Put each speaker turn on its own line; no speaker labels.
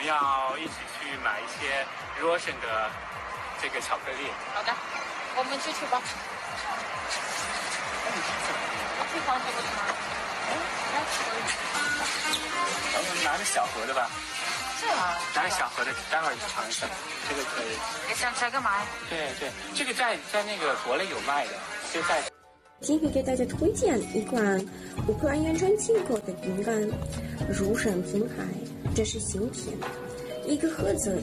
要一起去买一些 Rosen 的这个巧克力。
好的，我们就去吧。
那你是怎么的？
我去放这个吗？来，
我们拿着小盒的吧。
是啊，
拿着小盒的，待会儿尝一下，这个可以。
你想这个买？
对对，这个在那个国内有卖的，就在。
今天给大家推荐一款乌克兰原产进口的饼干，如神品牌，这是新品，一个盒子